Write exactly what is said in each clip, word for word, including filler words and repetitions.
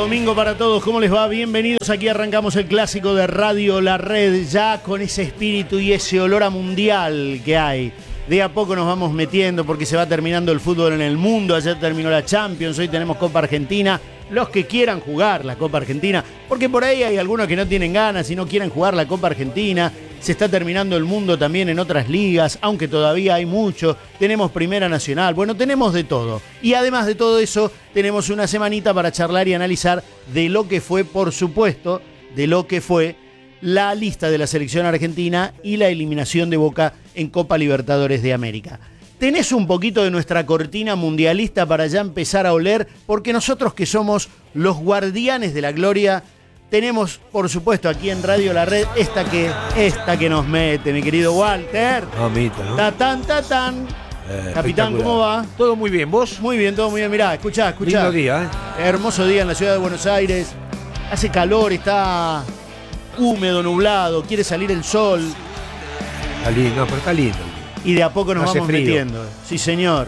domingo para todos, ¿cómo les va? Bienvenidos, aquí arrancamos el clásico de Radio La Red, ya con ese espíritu y ese olor a mundial que hay. De a poco nos vamos metiendo porque se va terminando el fútbol en el mundo, ayer terminó la Champions, hoy tenemos Copa Argentina, los que quieran jugar la Copa Argentina, porque por ahí hay algunos que no tienen ganas y no quieren jugar la Copa Argentina. Se está terminando el mundo también en otras ligas, aunque todavía hay mucho. Tenemos Primera Nacional, bueno, tenemos de todo. Y además de todo eso, tenemos una semanita para charlar y analizar de lo que fue, por supuesto, de lo que fue la lista de la selección argentina y la eliminación de Boca en Copa Libertadores de América. ¿Tenés un poquito de nuestra cortina mundialista para ya empezar a oler? Porque nosotros que somos los guardianes de la gloria, tenemos, por supuesto, aquí en Radio La Red, esta que, esta que nos mete, mi querido Walter. Mamita, ¿no? Tatán, tatán. Eh, Capitán, ¿cómo va? Todo muy bien, ¿vos? Muy bien, todo muy bien. Mirá, escuchá, escuchá. Lindo día, ¿eh? Hermoso día en la ciudad de Buenos Aires. Hace calor, está húmedo, nublado, quiere salir el sol. Está lindo, no, pero está lindo. Y de a poco nos Hace vamos frío. metiendo. Sí, señor.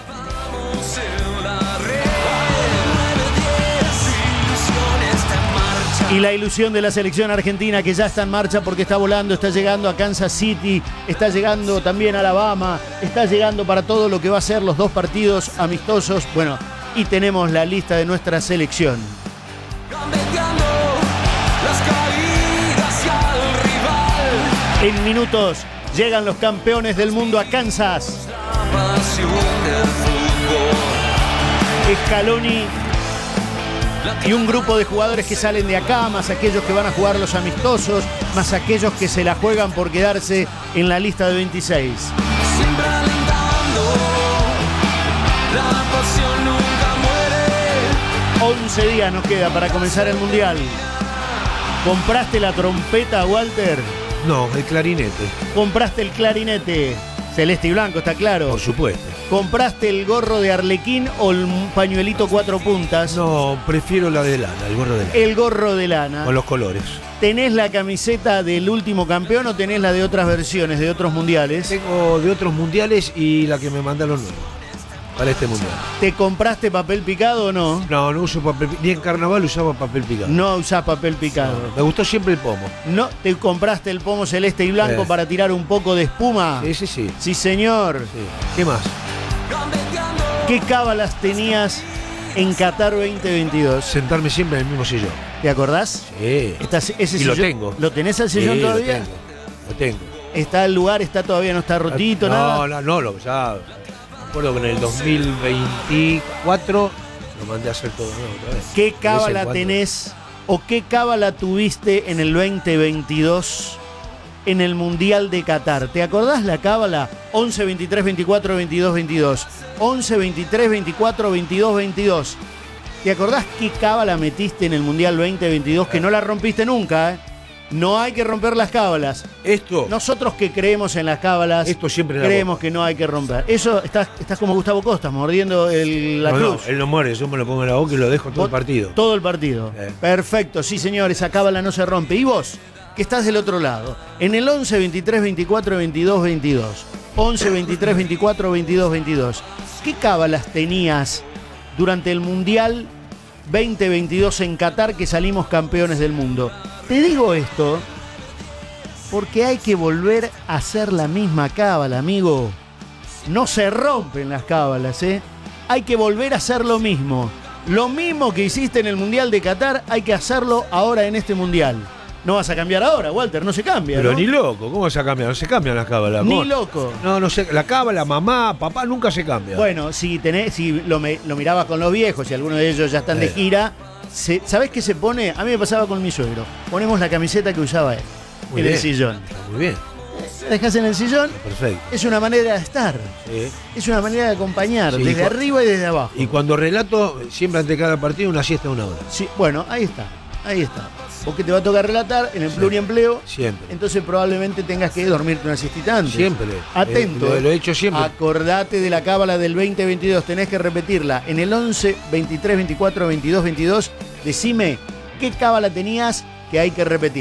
Y la ilusión de la selección argentina que ya está en marcha porque está volando, está llegando a Kansas City, está llegando también a Alabama, está llegando para todo lo que va a ser los dos partidos amistosos. Bueno, y tenemos la lista de nuestra selección. En minutos llegan los campeones del mundo a Kansas. Scaloni y un grupo de jugadores que salen de acá, más aquellos que van a jugar los amistosos, más aquellos que se la juegan por quedarse en la lista de veintiséis. once días nos queda para comenzar el Mundial. ¿Compraste la trompeta, Walter? No, el clarinete. ¿Compraste el clarinete? Celeste y blanco, está claro. Por supuesto. ¿Compraste el gorro de Arlequín o el pañuelito cuatro puntas? No, prefiero la de lana, el gorro de lana. El gorro de lana. Con los colores. ¿Tenés la camiseta del último campeón o tenés la de otras versiones, de otros mundiales? Tengo de otros mundiales y la que me mandaron nuevo. Para este mundial. ¿Te compraste papel picado o no? No, no uso papel picado. Ni en carnaval usaba papel picado. No usás papel picado. No, me gustó siempre el pomo. ¿No te compraste el pomo celeste y blanco Eh. para tirar un poco de espuma? Sí, sí, sí. Sí, señor. Sí. ¿Qué más? ¿Qué cábalas tenías en Qatar veinte veintidós? Sentarme siempre en el mismo sillón. ¿Te acordás? Sí. Estás, ese Y lo sillón- tengo. ¿Lo tenés al sillón Sí, todavía? Lo tengo. Lo tengo. ¿Está el lugar? ¿Está todavía no está rotito, no, nada? No, no, lo ya. Me acuerdo que en el dos mil veinticuatro lo mandé a hacer todo nuevo otra vez. ¿Qué De vez en cábala cuando. tenés o qué cábala tuviste en el veinte veintidós en el Mundial de Qatar? ¿Te acordás la cábala? once, veintitrés, veinticuatro, veintidós, veintidós. once, veintitrés, veinticuatro, veintidós, veintidós. ¿Te acordás qué cábala metiste en el Mundial veinte veintidós que no la rompiste nunca, eh? No hay que romper las cábalas. Esto, Nosotros que creemos en las cábalas, esto siempre en la creemos boca. que no hay que romper. Eso, estás, estás como Gustavo Costas, mordiendo el, la no, cruz. no, él no muere, yo me lo pongo en la boca y lo dejo todo el partido. Todo el partido. Eh. Perfecto, sí señor, esa cábala no se rompe. ¿Y vos, que estás del otro lado? En el once, veintitrés, veinticuatro, veintidós, veintidós. once, veintitrés, veinticuatro, veintidós, veintidós. ¿Qué cábalas tenías durante el Mundial veinte veintidós en Qatar que salimos campeones del mundo? Te digo esto porque hay que volver a hacer la misma cábala, amigo. No se rompen las cábalas, ¿eh? Hay que volver a hacer lo mismo. Lo mismo que hiciste en el Mundial de Qatar, hay que hacerlo ahora en este Mundial. No vas a cambiar ahora, Walter, no se cambia, Pero ¿no? ni loco, ¿cómo se cambia? No se cambian las cábalas. Ni ¿cómo? loco. No, no sé, la cábala, mamá, papá, nunca se cambia. Bueno, si tenés, si lo, me- lo mirabas con los viejos, si algunos de ellos ya están de Eh. gira, se- ¿sabés qué se pone? A mí me pasaba con mi suegro. Ponemos la camiseta que usaba él Muy en bien. el sillón. Está muy bien, La dejás en el sillón, perfecto. es una manera de estar, Sí. es una manera de acompañar, Sí, desde cu- arriba y desde abajo. Y cuando relato, siempre ante cada partido, una siesta de una hora. Sí, bueno, ahí está, ahí está. Porque te va a tocar relatar en el pluriempleo, Siempre. entonces probablemente tengas que dormirte una siestita antes. Siempre. Atento. Eh, lo, eh. lo he hecho siempre. Acordate de la cábala del veinte veintidós, tenés que repetirla. En el once, veintitrés, veinticuatro, veintidós, veintidós, decime qué cábala tenías que hay que repetir.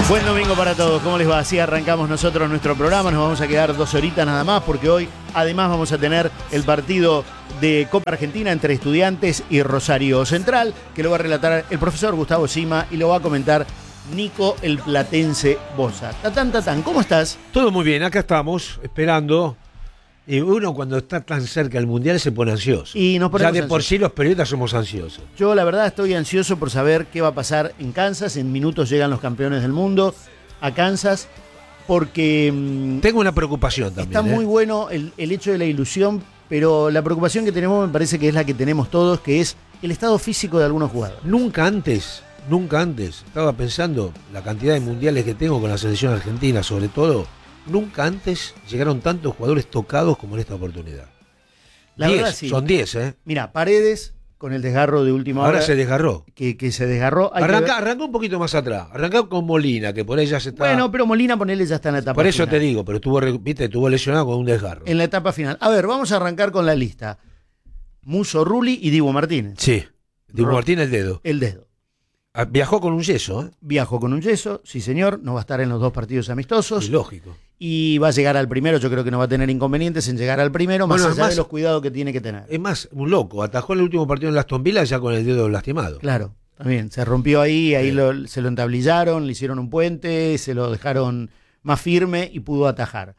Buen domingo para todos, ¿cómo les va? Así arrancamos nosotros nuestro programa, nos vamos a quedar dos horitas nada más porque hoy además vamos a tener el partido de Copa Argentina entre Estudiantes y Rosario Central, que lo va a relatar el profesor Gustavo Sima y lo va a comentar Nico el Platense Boza. Tatán, Tatán, ¿cómo estás? Todo muy bien, acá estamos esperando. Y uno cuando está tan cerca del Mundial se pone ansioso. Y nos ya ponemos de por ansiosos. sí los periodistas somos ansiosos. Yo la verdad estoy ansioso por saber qué va a pasar en Kansas. En minutos llegan los campeones del mundo a Kansas porque mmm, Tengo una preocupación también. está ¿eh? muy bueno el, el hecho de la ilusión, pero la preocupación que tenemos me parece que es la que tenemos todos, que es el estado físico de algunos jugadores. Nunca antes, nunca antes, estaba pensando la cantidad de mundiales que tengo con la selección argentina, sobre todo, nunca antes llegaron tantos jugadores tocados como en esta oportunidad. La diez, verdad sí. Son diez, ¿eh? Mira, Paredes con el desgarro de última Ahora hora. se desgarró. Que, que se desgarró. Hay que Arranca, ver- arrancó un poquito más atrás. Arrancó con Molina, que por ahí ya se está. Bueno, pero Molina, ponele, ya está en la etapa por eso final. te digo, pero estuvo, re- viste, estuvo lesionado con un desgarro. En la etapa final. A ver, vamos a arrancar con la lista. Muso Rulli y Dibu Martínez. Sí. Dibu Ro- Martínez el dedo. El dedo. Ah, Viajó con un yeso, ¿eh? Viajó con un yeso, sí señor, no va a estar en los dos partidos amistosos. Y lógico. Y va a llegar al primero, yo creo que no va a tener inconvenientes en llegar al primero, más Bueno, allá además- de los cuidados que tiene que tener. Es más, un loco. Atajó el último partido en las Aston Villa ya con el dedo lastimado. Claro, también, se rompió ahí, ahí Sí. lo- se lo entablillaron, le hicieron un puente, se lo dejaron más firme y pudo atajar.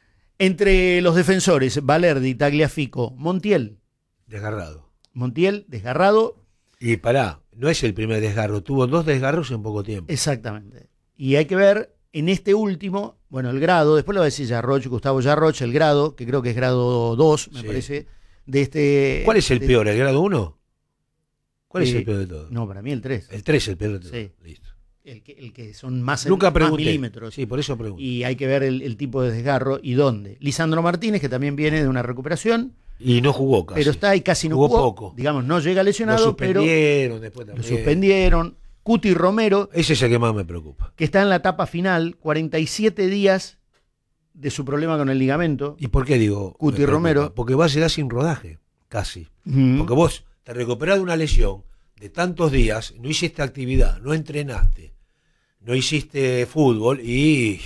Entre los defensores, Valerdi, Tagliafico, Montiel. Desgarrado. Montiel, desgarrado, Y pará, no es el primer desgarro. Tuvo dos desgarros en poco tiempo. exactamente. Y hay que ver en este último, bueno, el grado, después lo va a decir Yarroch, Gustavo Yarroch, el grado, que creo que es grado dos, me Sí. parece, de este... ¿Cuál es el de- peor? ¿El grado uno? ¿Cuál es Eh, el peor de todos? No, para mí el tres. El tres es el peor de todos. Sí. Listo. El que, el que son más, Nunca más pregunté. milímetros. Sí, por eso pregunto. Y, Y hay que ver el, el tipo de desgarro y dónde. Lisandro Martínez, que también viene de una recuperación, no jugó casi. pero está ahí casi no Jugó jugó. poco. Digamos, no llega Lo lesionado, pero suspendieron después lo también. suspendieron. Cuti Romero, Ese es el que más me preocupa. que está en la etapa final, cuarenta y siete días de su problema con el ligamento. ¿Y por qué digo? Cuti me preocupa? Romero. Porque va a llegar sin rodaje, casi. Ujú. Porque vos te recuperás de una lesión de tantos días, no hiciste actividad, no entrenaste, no hiciste fútbol y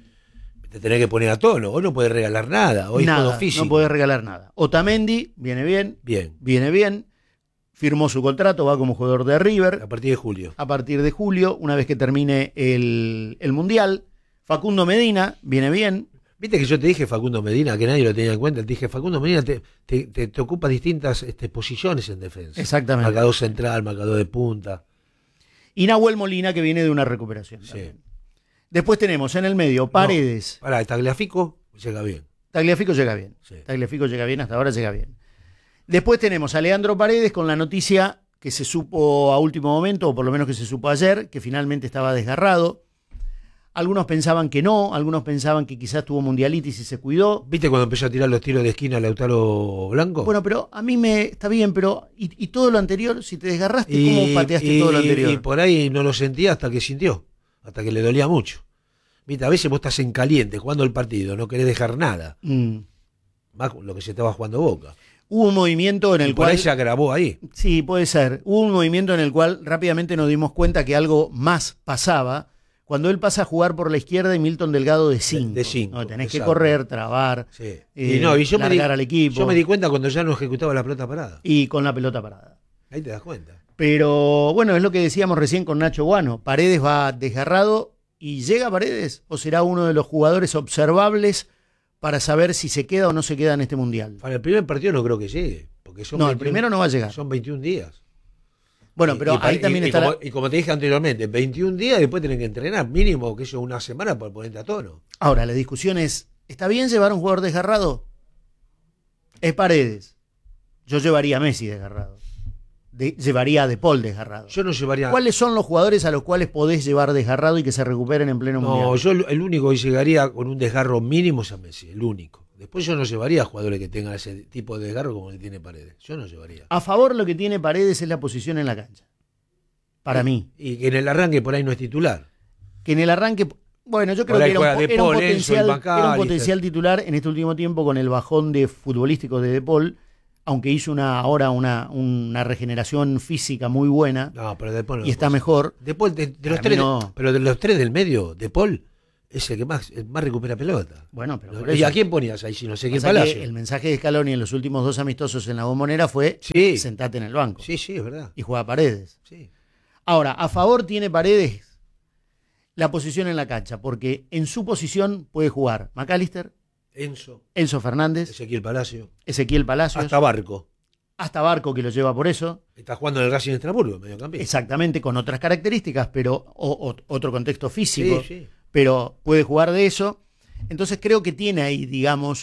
te tenés que poner a tono. Hoy no podés regalar nada, hoy es todo Nada, físico. no podés regalar nada. Otamendi viene bien, Bien, viene bien, firmó su contrato, va como jugador de River a partir de julio. a partir de julio, una vez que termine el, el Mundial. Facundo Medina viene bien, Viste que yo te dije Facundo Medina, que nadie lo tenía en cuenta, te dije Facundo Medina te, te, te, te ocupa distintas este, posiciones en defensa. exactamente. Marcador central, marcador de punta. Y Nahuel Molina, que viene de una recuperación. Sí. también. Después tenemos en el medio Paredes. Pará, Tagliafico llega bien. Tagliafico llega bien. Sí. Tagliafico llega bien, hasta ahora llega bien. Después tenemos a Leandro Paredes con la noticia que se supo a último momento, o por lo menos que se supo ayer, que finalmente estaba desgarrado. Algunos pensaban que no, algunos pensaban que quizás tuvo mundialitis y se cuidó. ¿Viste cuando empezó a tirar los tiros de esquina Lautaro Blanco? Bueno, pero a mí me está bien, pero ¿y, y todo lo anterior? Si te desgarraste, ¿cómo pateaste y- todo lo anterior? y por ahí no lo sentía hasta que sintió, hasta que le dolía mucho. Viste, a veces vos estás en caliente jugando el partido, no querés dejar nada. Mm. Más con lo que se estaba jugando Boca. Hubo un movimiento en el Y por cual... ahí se agravó ahí. Sí, puede ser. Hubo un movimiento en el cual rápidamente nos dimos cuenta que algo más pasaba cuando él pasa a jugar por la izquierda y Milton Delgado de cinco. De cinco, No, tenés que exacto. correr, trabar, Sí. eh, y no, y yo me, di, largar al equipo. yo me di cuenta cuando ya no ejecutaba la pelota parada. Y con la pelota parada. Ahí te das cuenta. Pero bueno, es lo que decíamos recién con Nacho Guano. Paredes va desgarrado y llega Paredes o será uno de los jugadores observables para saber si se queda o no se queda en este mundial. Para el primer partido no creo que llegue. Porque son No, el veintiún primero no va a llegar. Son veintiún días. Bueno, Y- pero y, ahí y- también y está como, la... y como te dije anteriormente, veintiún días y después tienen que entrenar mínimo, que eso una semana para ponerte a tono. Ahora, la discusión es, ¿está bien llevar a un jugador desgarrado? Es Paredes. Yo llevaría a Messi desgarrado. De- llevaría a De Paul desgarrado. Yo no llevaría. ¿Cuáles son los jugadores a los cuales podés llevar desgarrado y que se recuperen en pleno No, mundial? yo el el único que llegaría con un desgarro mínimo es a Messi, el único. Después yo no llevaría a jugadores que tengan ese tipo de desgarro como el que tiene Paredes. Yo no llevaría. A favor lo que tiene Paredes es la posición en la cancha. Para y, mí. Y que en el arranque por ahí no es titular. Que en el arranque... Bueno, yo creo Por ahí que era un, juega po- De era un Paul, Enzo, potencial, el Macalister. era un potencial titular en este último tiempo con el bajón de futbolístico de De Paul. aunque hizo una ahora una, una regeneración física muy buena. No, pero De Paul no y está puede ser. mejor. De Paul, de, de los Para tres, mí no. pero de los tres del medio, De Paul es el que más, el más recupera pelota. Bueno, pero por ¿Y eso. a quién ponías ahí si no sé quién Pasa que Palacio? el mensaje de Scaloni en los últimos dos amistosos en la Bombonera fue: Sí. sentate en el banco. Sí, sí, es verdad. Y juega Paredes. Sí. Ahora, a favor tiene Paredes la posición en la cancha, porque en su posición puede jugar McAllister, Enzo, Enzo Fernández, Ezequiel Palacio, Ezequiel Palacios, hasta Barco. hasta Barco, que lo lleva por eso. Está jugando en el Racing de Estrasburgo, mediocampista. Exactamente, con otras características, pero o, o, otro contexto físico, Sí, sí. pero puede jugar de eso. Entonces creo que tiene ahí, digamos,